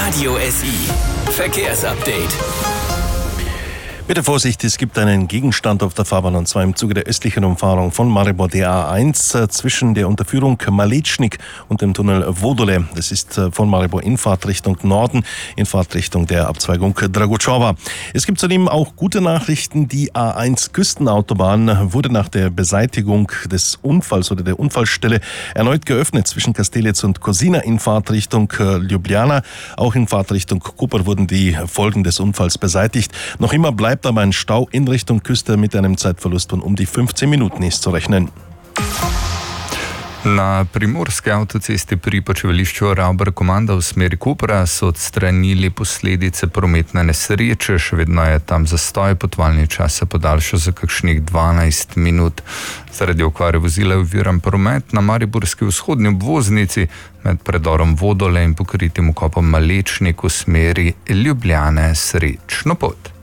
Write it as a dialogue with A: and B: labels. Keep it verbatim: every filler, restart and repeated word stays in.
A: Radio S I Verkehrsupdate.
B: Bitte Vorsicht, es gibt einen Gegenstand auf der Fahrbahn, und zwar im Zuge der östlichen Umfahrung von Maribor der A eins äh, zwischen der Unterführung Malečnik und dem Tunnel Vodole. Das ist äh, von Maribor in Fahrtrichtung Norden, in Fahrtrichtung der Abzweigung Dragočova. Es gibt zudem auch gute Nachrichten. Die A eins Küstenautobahn wurde nach der Beseitigung des Unfalls oder der Unfallstelle erneut geöffnet zwischen Kastelec und Kozina in Fahrtrichtung äh, Ljubljana. Auch in Fahrtrichtung Koper wurden die Folgen des Unfalls beseitigt. Noch immer bleibt aber ein Stau in Richtung Küste mit einem Zeitverlust von um die fünfzehn Minuten ist zu rechnen.
C: Na primorski avtocesti pri počivališču Ravbar-Komanda v smeri Kopra so odstranili posledice prometne nesreče, še vedno je tam zastoj, potovalni čas se podaljša za kakšnih dvanajst minut. Zaradi okvare vozila je oviran promet na mariborski vzhodni obvoznici med predorom Vodole in pokritim vkopom Malečnik v smeri Ljubljane. Srečno pot.